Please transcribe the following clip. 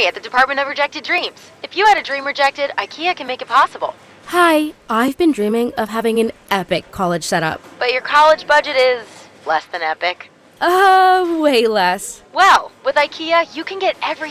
Mary at the Department of Rejected Dreams. If you had a dream rejected, IKEA can make it possible. Hi, I've been dreaming of having an epic college setup. But your college budget is less than epic. Way less. Well, with IKEA, you can get everything